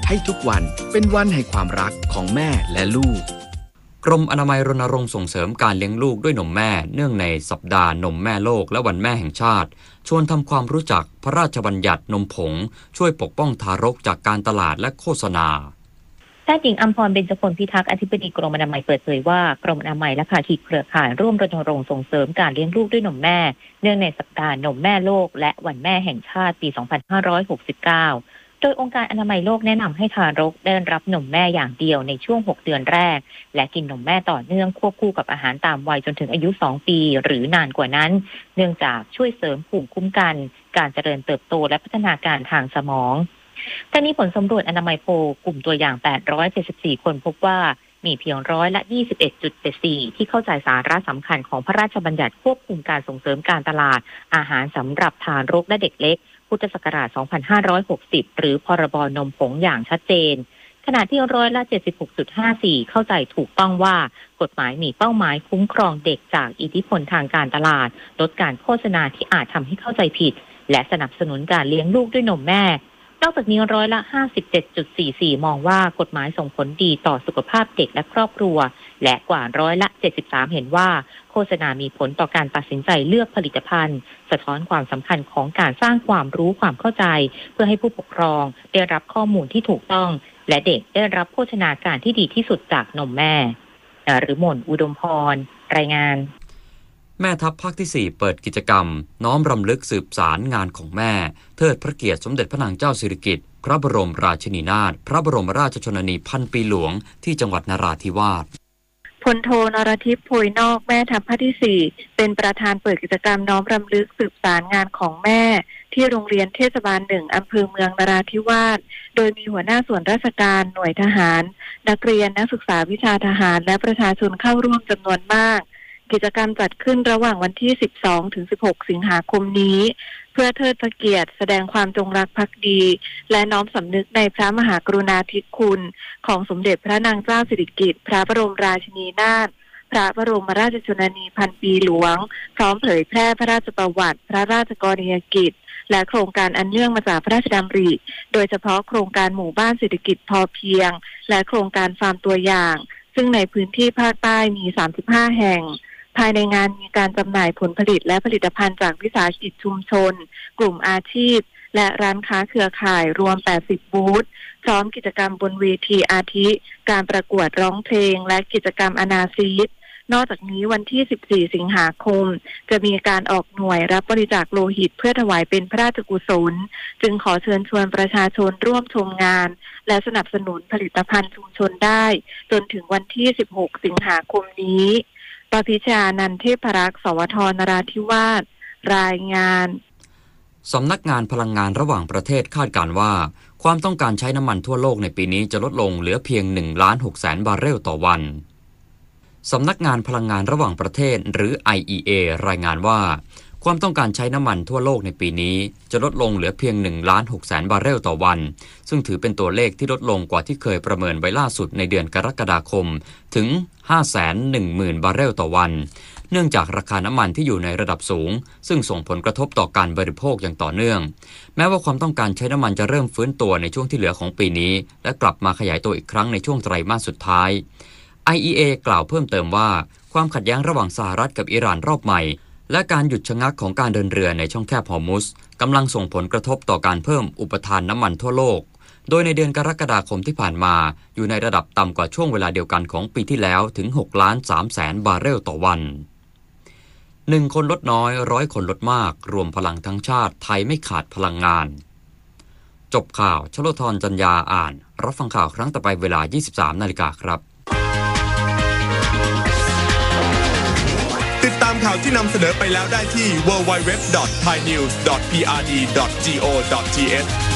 ให้ทุกวันเป็นวันแห่งความรักของแม่และลูกกรมอนามัยรณรงค์ส่งเสริมการเลี้ยงลูกด้วยนมแม่เนื่องในสัปดาห์นมแม่โลกและวันแม่แห่งชาติชวนทำความรู้จักพระราชบัญญัตินมผงช่วยปกป้องทารกจากการตลาดและโฆษณาแพทย์หญิงอัมพร เบญจพลพิทักษ์อธิบดีกรมอนามัยเปิดเผยว่ากรมอนามัยและภาคีเครือข่ายร่วมรณรงค์ส่งเสริมการเลี้ยงลูกด้วยนมแม่เนื่องในสัปดาห์นมแม่โลกและวันแม่แห่งชาติปี 2569 โดยองค์การอนามัยโลกแนะนำให้ทารกได้รับนมแม่อย่างเดียวในช่วง6 เดือนแรกและกินนมแม่ต่อเนื่องควบคู่กับอาหารตามวัยจนถึงอายุ2 ปีหรือนานกว่านั้นเนื่องจากช่วยเสริมภูมิคุ้มกันการเจริญเติบโตและพัฒนาการทางสมองทั้งนี้ผลสำรวจอนามัยโพลกลุ่มตัวอย่าง874คนพบว่ามีเพียง21.74%ที่เข้าใจสาระสำคัญของพระราชบัญญัติควบคุมการส่งเสริมการตลาดอาหารสำหรับทารกและเด็กเล็กพุทธศักราช 2560 หรือพรบ.นมผงอย่างชัดเจนขณะที่76.54% เข้าใจถูกต้องว่ากฎหมายมีเป้าหมายคุ้มครองเด็กจากอิทธิพลทางการตลาดลดการโฆษณาที่อาจทำให้เข้าใจผิดและสนับสนุนการเลี้ยงลูกด้วยนมแม่นอกจากนี้57.44% มองว่ากฎหมายส่งผลดีต่อสุขภาพเด็กและครอบครัวและกว่า73%เห็นว่าโฆษณามีผลต่อการตัดสินใจเลือกผลิตภัณฑ์สะท้อนความสำคัญของการสร้างความรู้ความเข้าใจเพื่อให้ผู้ปกครองได้รับข้อมูลที่ถูกต้องและเด็กได้รับโภชนาการที่ดีที่สุดจากนมแม่หรือหม่นอุดมพรรายงานแม่ทัพภาคที่ 4เปิดกิจกรรมน้อมรำลึกสืบสารงานของแม่เทิดพระเกียรติสมเด็จพระนางเจ้าสิริกิติ์พระบรมราชินีนาถพระบรมราชชนนีพันปีหลวงที่จังหวัดนราธิวาสพลโทนรทิพย์โพยนอกแม่ทัพภาคที่ 4เป็นประธานเปิดกิจกรรมน้อมรำลึกสืบสารงานของแม่ที่โรงเรียนเทศบาล 1อำเภอเมืองนราธิวาสโดยมีหัวหน้าส่วนราชการหน่วยทหารนักเรียนนักศึกษาวิชาทหารและประชาชนเข้าร่วมจำนวนมากกิจกรรมจัดขึ้นระหว่างวันที่ 12-16 สิงหาคมนี้เพื่อเทิดพระเกียรติแสดงความจงรักภักดีและน้อมสำนึกในพระมหากรุณาธิคุณของสมเด็จพระนางเจ้าสิริกิติ์พระบรมราชินีนาถพระบรมราชชนนีพันปีหลวงพร้อมเผยแพร่พระราชประวัติพระราชกรณียกิจและโครงการอันเนื่องมาจากพระราชดำริโดยเฉพาะโครงการหมู่บ้านเศรษฐกิจพอเพียงและโครงการฟาร์มตัวอย่างซึ่งในพื้นที่ภาคใต้มี35แห่งภายในงานมีการจำหน่ายผลผลิตและผลิตภัณฑ์จากวิสาหกิจชุมชนกลุ่มอาชีพและร้านค้าเครือข่ายรวม80บูธพร้อมกิจกรรมบนเวทีอาทิการประกวดร้องเพลงและกิจกรรมอนาซีดนอกจากนี้วันที่14สิงหาคมจะมีการออกหน่วยรับบริจาคโลหิตเพื่อถวายเป็นพระราชกุศลจึงขอเชิญชวนประชาชนร่วมชมงานและสนับสนุนผลิตภัณฑ์ชุมชนได้จนถึงวันที่16สิงหาคมนี้ปพิชานันเทพรักษ์สวทนราธิวาสรายงานสำนักงานพลังงานระหว่างประเทศคาดการณ์ว่าความต้องการใช้น้ำมันทั่วโลกในปีนี้จะลดลงเหลือเพียง 1,600,000 บาร์เรลต่อวันสำนักงานพลังงานระหว่างประเทศหรือ IEA รายงานว่าความต้องการใช้น้ำมันทั่วโลกในปีนี้จะลดลงเหลือเพียง 1,600,000 บาร์เรลต่อวันซึ่งถือเป็นตัวเลขที่ลดลงกว่าที่เคยประเมินไว้ล่าสุดในเดือนกรกฎาคมถึง 510,000 บาร์เรลต่อวันเนื่องจากราคาน้ำมันที่อยู่ในระดับสูงซึ่งส่งผลกระทบต่อการบริโภคอย่างต่อเนื่องแม้ว่าความต้องการใช้น้ำมันจะเริ่มฟื้นตัวในช่วงที่เหลือของปีนี้และกลับมาขยายตัวอีกครั้งในช่วงไตรมาสสุดท้าย IEA กล่าวเพิ่มเติมว่าความขัดแย้งระหว่างสหรัฐกับอิหร่านรอบใหม่และการหยุดชะงักของการเดินเรือในช่องแคบฮอร์มุซกำลังส่งผลกระทบต่อการเพิ่มอุปทานน้ำมันทั่วโลกโดยในเดือนกรกฎาคมที่ผ่านมาอยู่ในระดับต่ำกว่าช่วงเวลาเดียวกันของปีที่แล้วถึง 6,300,000 บาร์เรลต่อวัน1คนลดน้อย100คนลดมากรวมพลังทั้งชาติไทยไม่ขาดพลังงานจบข่าวชโลธรจัญญาอ่านรับฟังข่าวครั้งต่อไปเวลา 23:00 น.ครับติดตามข่าวที่นำเสนอไปแล้วได้ที่ www.thainews.prd.go.th